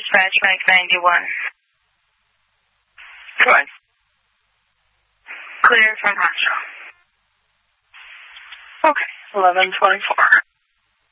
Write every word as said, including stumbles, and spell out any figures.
dispatch, Mike ninety-one. Go ahead. Clear from hospital. Okay, eleven twenty-four.